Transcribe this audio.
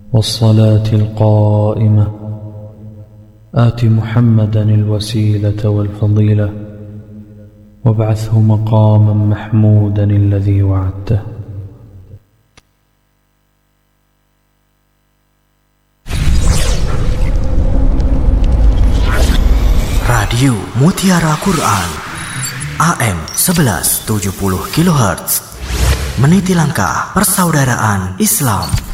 والصلاة القائمة آت محمدا الوسيلة والفضيلة وابعثه مقاما محمودا الذي وعدته. Radio Mutiara Quran AM 1170 kHz meniti langkah persaudaraan Islam.